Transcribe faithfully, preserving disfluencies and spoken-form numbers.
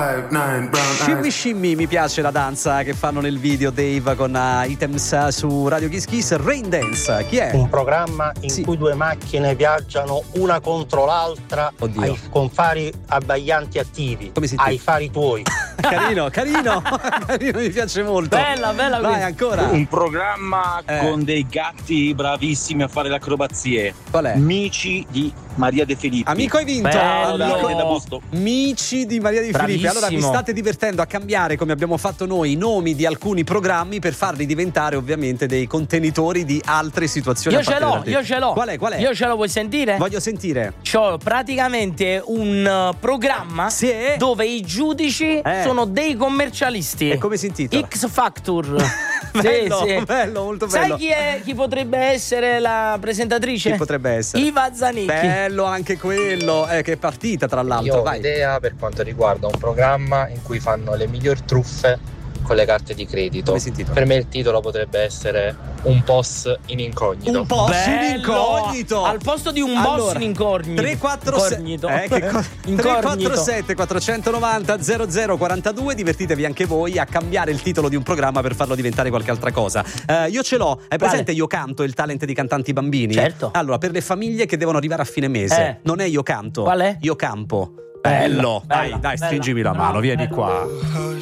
Shimmy Shimmy, mi piace la danza che fanno nel video Dave con uh, Items su Radio Kiss Kiss. Rain Dance, chi è? Un programma in sì. cui due macchine viaggiano una contro l'altra. Oddio. ai, con fari abbaglianti attivi. Come si ai fari tuoi. Carino, carino, carino, mi piace molto. Bella, bella. Vai questa. ancora. Un programma Eh. con dei gatti bravissimi a fare le acrobazie. Qual è? Mici di Maria De Filippi. Amico hai vinto. Bello. Amico- Da Busto. Amici di Maria Di Filippi. Allora vi Bravissimo. state divertendo a cambiare, come abbiamo fatto noi, i nomi di alcuni programmi per farli diventare ovviamente dei contenitori di altre situazioni. Io a ce parte l'ho, delle- io ce l'ho. Qual è? Qual è? Io ce lo vuoi sentire? Voglio sentire. C'ho praticamente un uh, programma Sì. dove i giudici Eh. sono dei commercialisti. E come si intitola? X Factor. Bello, Sì, sì. bello, molto bello. Sai chi è? Chi potrebbe essere la presentatrice? Chi potrebbe essere? Iva Zanicchi. Bello anche quello, eh, che è partita tra l'altro. Io ho Vai. un'idea per quanto riguarda un programma in cui fanno le miglior truffe con le carte di credito. Come si intitola? Per me il titolo potrebbe essere Un boss in incognito. Un boss in Bello! incognito. Al posto di un Allora, boss in incognito. tre quattro sette Incognito. eh, che co- Incognito. tre quattro sette quattrocentonovanta zero zero quarantadue. Divertitevi anche voi a cambiare il titolo di un programma per farlo diventare qualche altra cosa. Eh, io ce l'ho. Hai presente Io Canto, il talent di cantanti bambini? Certo. Allora, per le famiglie che devono arrivare a fine mese, Eh. non è Io Canto. Qual è? Io Campo. Bella, Bello. bella, dai, dai, bella. stringimi la mano, Bravo, vieni bello. qua.